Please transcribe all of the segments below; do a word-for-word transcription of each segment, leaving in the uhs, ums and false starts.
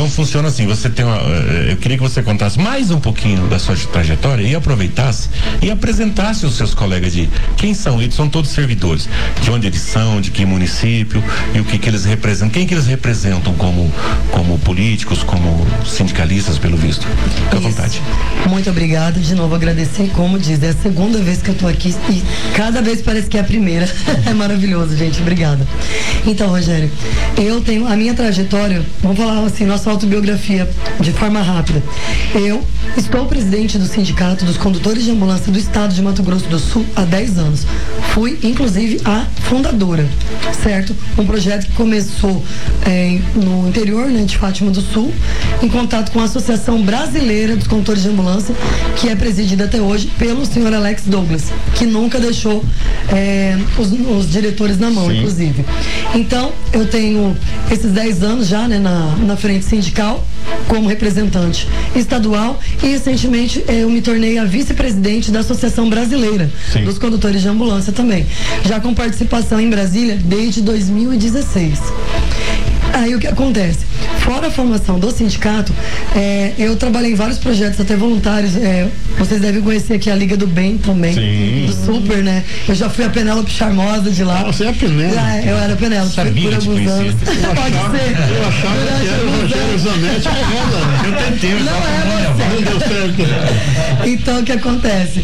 Então funciona assim, você tem uma, eu queria que você contasse mais um pouquinho da sua trajetória e aproveitasse e apresentasse os seus colegas de quem são eles, são todos servidores, de onde eles são, de que município e o que que eles representam, quem que eles representam como como políticos, como sindicalistas, pelo visto. Fique à vontade. Muito obrigada, de novo agradecer, como diz, é a segunda vez que eu tô aqui e cada vez parece que é a primeira. É maravilhoso, gente, obrigada. Então, Rogério, eu tenho a minha trajetória, vamos falar assim, nossa autobiografia de forma rápida. Eu estou presidente do Sindicato dos Condutores de Ambulância do Estado de Mato Grosso do Sul há dez anos. Fui, inclusive, a fundadora, certo? Um projeto que começou é, no interior, né, de Fátima do Sul, em contato com a Associação Brasileira dos Condutores de Ambulância, que é presidida até hoje pelo senhor Alex Douglas, que nunca deixou é, os, os diretores na mão, Sim. inclusive. Então, eu tenho esses dez anos já, né, na, na frente sindical, como representante estadual, e recentemente eh, eu me tornei a vice-presidente da Associação Brasileira Sim. dos Condutores de Ambulância também, já com participação em Brasília desde dois mil e dezesseis. Aí o que acontece? Fora a formação do sindicato, é, eu trabalhei em vários projetos, até voluntários. É, vocês devem conhecer aqui a Liga do Bem também. Sim. Do Super, né? Eu já fui a Penélope Charmosa de lá. Ah, você é a Penélope? Ah, eu era a Penélope. Sabia por alguns anos. Pode achava, ser. Eu achava que era o Rogério Zanetti. Eu tentei, eu não é você. Não deu certo. Então, o que acontece?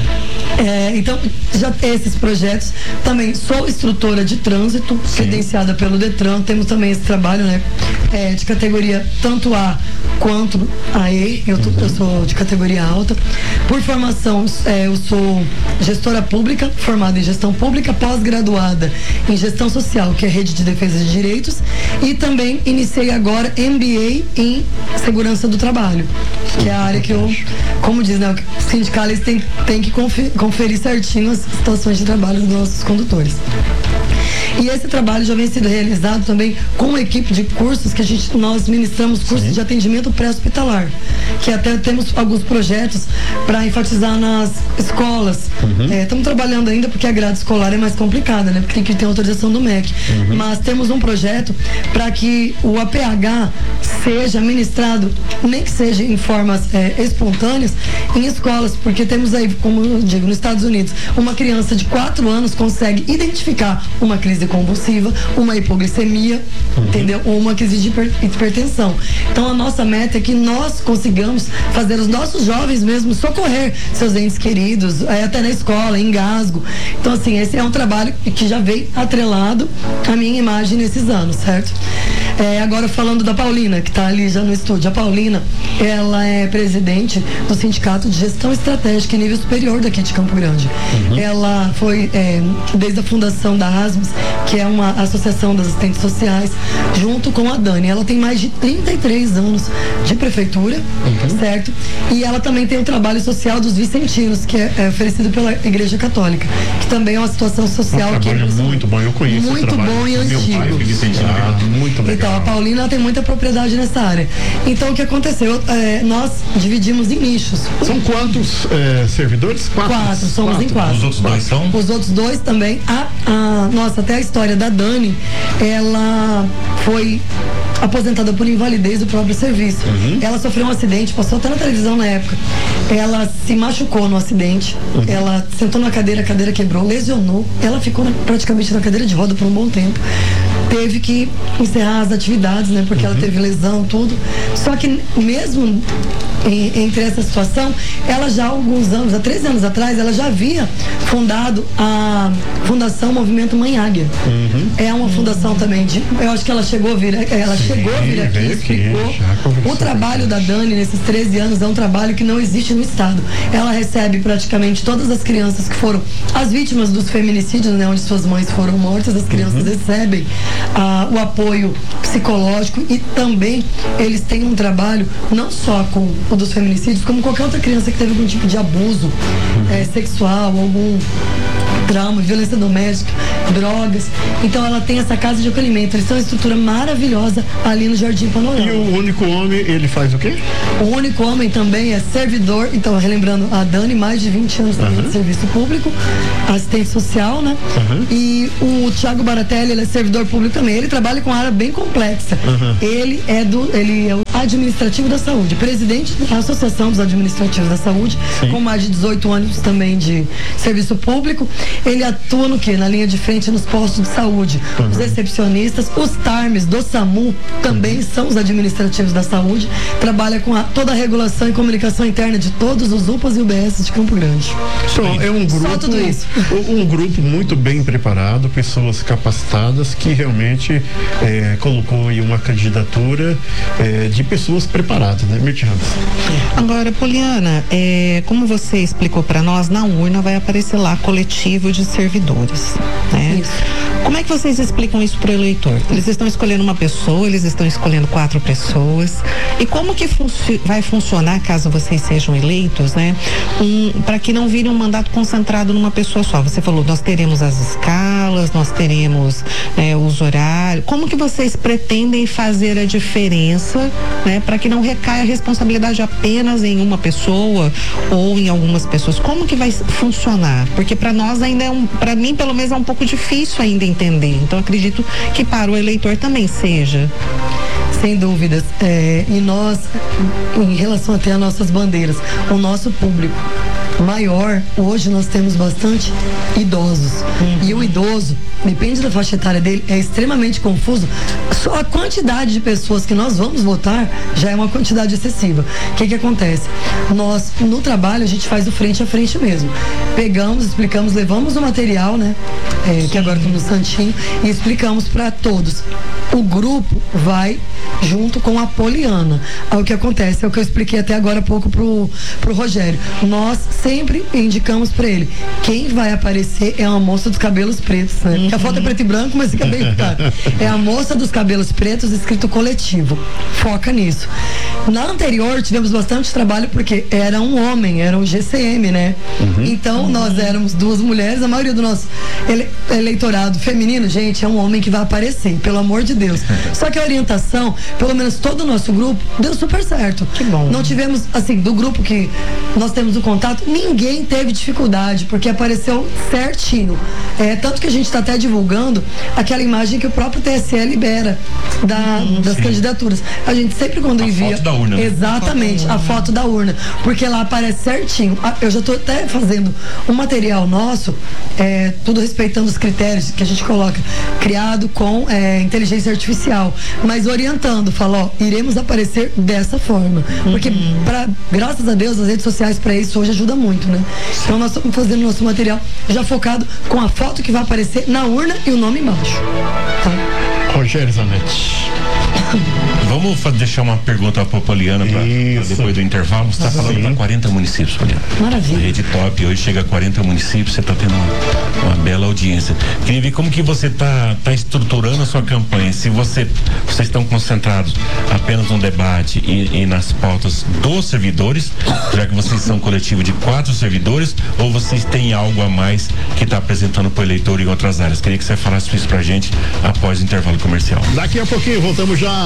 É, então, já tem esses projetos. Também sou instrutora de trânsito, Sim. credenciada pelo Detran. Temos também esse trabalho, né? É, de categoria tanto A quanto a E. Eu, tô, eu sou de categoria alta. Por formação, é, eu sou gestora pública, formada em gestão pública, pós-graduada em gestão social, que é Rede de Defesa de Direitos. E também iniciei agora M B A em segurança do trabalho, que é a área que eu, como diz, né? Os sindicalistas têm tem que conferir. conferir certinho as situações de trabalho dos nossos condutores. E esse trabalho já vem sendo realizado também com uma equipe de cursos que a gente, nós ministramos cursos Sim. de atendimento pré-hospitalar, que até temos alguns projetos para enfatizar nas escolas. Uhum. Estamos é, trabalhando ainda porque a grade escolar é mais complicada, né? Porque tem que ter autorização do M E C. Uhum. Mas temos um projeto para que o A P H seja ministrado, nem que seja em formas é, espontâneas, em escolas, porque temos aí, como eu digo, nos Estados Unidos, uma criança de quatro anos consegue identificar uma crise convulsiva, uma hipoglicemia, uhum. entendeu? Ou uma crise de hiper, hipertensão. Então a nossa meta é que nós consigamos fazer os nossos jovens mesmo socorrer seus entes queridos, é, até na escola, engasgo. Então assim, esse é um trabalho que já veio atrelado à minha imagem nesses anos, certo? É, agora falando da Paulina, que está ali já no estúdio. A Paulina, ela é presidente do Sindicato de Gestão Estratégica em nível superior daqui de Campo Grande. Uhum. Ela foi, é, desde a fundação da ASMES, que é uma associação das assistentes sociais, junto com a Dani. Ela tem mais de trinta e três anos de prefeitura, uhum. certo? E ela também tem o trabalho social dos vicentinos, que é, é oferecido pela Igreja Católica, que também é uma situação social um que é muito bom, eu conheço muito bom e antigo. Meu pai foi vicentino, ah, muito legal. Então, a Paulina ela tem muita propriedade nessa área. Então, o que aconteceu? É, nós dividimos em nichos. São quantos é, servidores? Quatro. Quatro, somos quatro. em quatro. Os outros dois são? Os outros dois também. A, a, nossa, até a história da Dani, ela foi aposentada por invalidez do próprio serviço. Uhum. Ela sofreu um acidente, passou até na televisão na época. Ela se machucou no acidente, uhum. ela sentou na cadeira, a cadeira quebrou, lesionou, ela ficou na, praticamente na cadeira de roda por um bom tempo. Teve que encerrar as atividades, né? Porque uhum. ela teve lesão, tudo. Só que mesmo em, entre essa situação, ela já há alguns anos, há três anos atrás, ela já havia fundado a Fundação Movimento Mãe Águia. Uhum. É uma fundação também de, eu acho que ela chegou a vir, ela Sim, chegou a vir aqui e explicou. O trabalho da Dani nesses treze anos é um trabalho que não existe no estado. Ela recebe praticamente todas as crianças que foram as vítimas dos feminicídios, né? Onde suas mães foram mortas, as crianças uhum. recebem ah, o apoio psicológico e também eles têm um trabalho não só com o dos feminicídios, como qualquer outra criança que teve algum tipo de abuso uhum. é, sexual, algum trauma, violência doméstica, drogas. Então ela tem essa casa de acolhimento. Eles têm uma estrutura maravilhosa ali no Jardim Panorama. E o único homem, ele faz o quê? O único homem também é servidor, então relembrando a Dani, mais de vinte anos também uhum. de serviço público, assistente social, né? Uhum. E o Thiago Baratelli, ele é servidor público também. Ele trabalha com uma área bem complexa. Uhum. Ele é do, ele é o administrativo da saúde, presidente da Associação dos Administrativos da Saúde, Sim. com mais de dezoito anos também de serviço público. Ele atua no quê? Na linha de frente nos postos de saúde. Uhum. Os recepcionistas, os TARMs do SAMU também uhum. são os administrativos da saúde. Trabalha com a, toda a regulação e comunicação interna de todos os U P As e U B S de Campo Grande. Então, é um grupo, Só tudo isso. um grupo muito bem preparado, pessoas capacitadas que realmente é, colocou aí uma candidatura é, de pessoas preparadas, né, Mirti Ramos? Agora, Poliana, é, como você explicou para nós, na urna vai aparecer lá coletivo de servidores, né? Isso. Como é que vocês explicam isso para o eleitor? Eles estão escolhendo uma pessoa, eles estão escolhendo quatro pessoas. E como que funci- vai funcionar, caso vocês sejam eleitos, né? Um, para que não vire um mandato concentrado numa pessoa só. Você falou, nós teremos as escalas, nós teremos né, os horários. Como que vocês pretendem fazer a diferença, né? Para que não recaia a responsabilidade apenas em uma pessoa ou em algumas pessoas? Como que vai funcionar? Porque para nós ainda é um, para mim pelo menos é um pouco difícil ainda entender. Então acredito que para o eleitor também seja. Sem dúvidas. É, e nós, em relação até às nossas bandeiras, o nosso público maior, hoje nós temos bastante idosos. Uhum. E o idoso, depende da faixa etária dele, é extremamente confuso. Só a quantidade de pessoas que nós vamos votar já é uma quantidade excessiva. O que que acontece? Nós, no trabalho, a gente faz o frente a frente mesmo. Pegamos, explicamos, levamos o material, né? É, que agora estamos no Santinho, e explicamos para todos. O grupo vai junto com a Poliana. Aí o que acontece é o que eu expliquei até agora há pouco pro, pro Rogério. Nós sempre indicamos para ele, quem vai aparecer é uma moça dos cabelos pretos, né? Porque a foto é preto e branco, mas fica bem claro. É a moça dos cabelos pretos, escrito coletivo. Foca nisso. Na anterior tivemos bastante trabalho porque era um homem, era um G C M, né? Uhum. Então nós éramos duas mulheres, a maioria do nosso ele, eleitorado feminino, gente, é um homem que vai aparecer, pelo amor de Deus. Só que a orientação, pelo menos todo o nosso grupo, deu super certo. Que bom. Não tivemos, assim, do grupo que nós temos o contato, ninguém teve dificuldade, porque apareceu certinho. É, tanto que a gente está até divulgando aquela imagem que o próprio T S E libera da, hum, das sim. candidaturas. A gente sempre quando a envia. Foto da urna. Exatamente, a foto da urna. Porque lá aparece certinho. Eu já estou até fazendo um material nosso, é, tudo respeitando os critérios que a gente coloca, criado com é, inteligência artificial, mas orientando, fala, ó, iremos aparecer dessa forma. Porque, uhum. pra, graças a Deus, as redes sociais para isso hoje ajuda muito, né? Então nós estamos fazendo nosso material já focado com a foto que vai aparecer na urna e o nome embaixo. Tá? Rogério Zanetti. Vamos deixar uma pergunta para a Poliana pra, pra depois do intervalo. Você está falando para quarenta municípios, Poliana. Maravilha. A rede top hoje chega a quarenta municípios, você está tendo uma, uma bela audiência. Queria ver como que você está tá estruturando a sua campanha. Se você vocês estão concentrados apenas no debate e, e nas pautas dos servidores, já que vocês são um coletivo de quatro servidores, ou vocês têm algo a mais que está apresentando para o eleitor em outras áreas? Queria que você falasse isso para a gente após o intervalo comercial. Daqui a pouquinho voltamos já.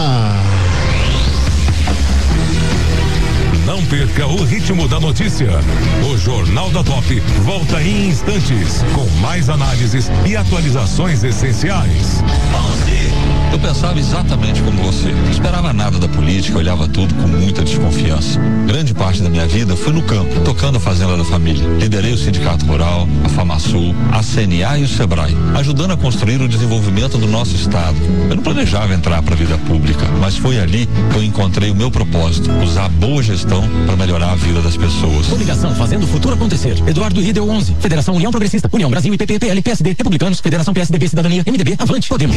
Não perca o ritmo da notícia. O Jornal da Top volta em instantes com mais análises e atualizações essenciais. Eu pensava exatamente como você. Não esperava nada da política, olhava tudo com muita desconfiança. Grande parte da minha vida foi no campo, tocando a fazenda da família. Liderei o Sindicato Rural, a FamaSul, a C N A e o Sebrae, ajudando a construir o desenvolvimento do nosso estado. Eu não planejava entrar para a vida pública, mas foi ali que eu encontrei o meu propósito, usar a boa gestão para melhorar a vida das pessoas. Coligação Fazendo o Futuro Acontecer. Eduardo Riedel onze. Federação União Progressista. União Brasil, I P P, P L, P S D, Republicanos, Federação P S D B, Cidadania, M D B, Avante, Podemos.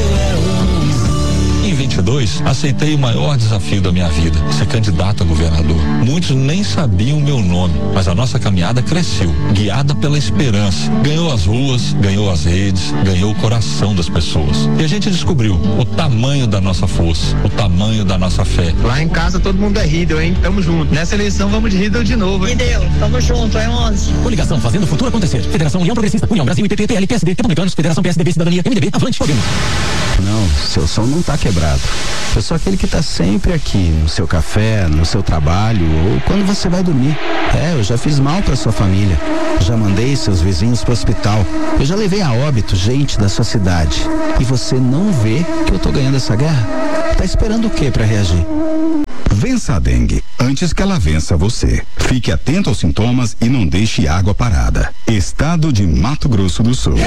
Em vinte e dois, aceitei o maior desafio da minha vida, ser candidato a governador. Muitos nem sabiam o meu nome, mas a nossa caminhada cresceu, guiada pela esperança. Ganhou as ruas, ganhou as redes, ganhou o coração das pessoas. E a gente descobriu o tamanho da nossa força, o tamanho da nossa fé. Lá em casa todo mundo é Riedel, hein? Tamo junto. Nessa eleição vamos de Riedel de novo, hein? Riedel, tamo junto, é onze. Coligação Fazendo o Futuro Acontecer. Federação União Progressista. União Brasil, I P P, P L, P S D, Republicanos, Federação P S D B, Cidadania, M D B, Avante, Podemos. Não, seu som não tá quebrado. Eu sou aquele que tá sempre aqui, no seu café, no seu trabalho ou quando você vai dormir. É, eu já fiz mal pra sua família. Já mandei seus vizinhos pro hospital. Eu já levei a óbito gente da sua cidade. E você não vê que eu tô ganhando essa guerra? Tá esperando o quê pra reagir? Vença a dengue antes que ela vença você. Fique atento aos sintomas e não deixe água parada. Estado de Mato Grosso do Sul.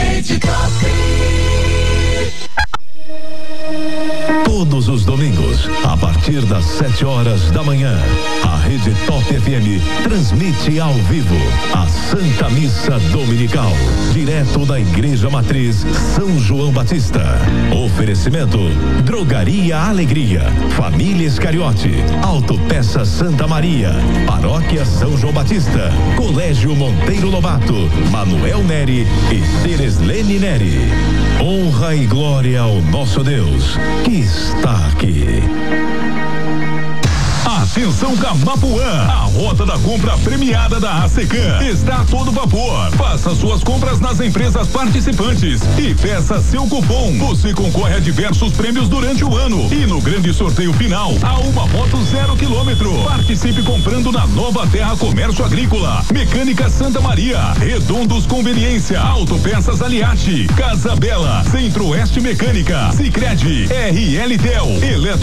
Todos os domingos, a partir das sete horas da manhã, a Rede Top F M transmite ao vivo a Santa Missa Dominical, direto da Igreja Matriz São João Batista. Oferecimento: Drogaria Alegria, Família Iscariote, Autopeça Santa Maria, Paróquia São João Batista, Colégio Monteiro Lobato, Manuel Neri e Tereslene Neri. Honra e glória ao nosso Deus, que está aqui. Atenção Camapuã, a rota da compra premiada da ASECAM está a todo vapor. Faça suas compras nas empresas participantes e peça seu cupom. Você concorre a diversos prêmios durante o ano e no grande sorteio final a uma moto zero quilômetro. Participe comprando na Nova Terra Comércio Agrícola, Mecânica Santa Maria, Redondos Conveniência, Autopeças Aliati, Casa Bela, Centro-Oeste Mecânica, Sicredi, R L Tel, Eletro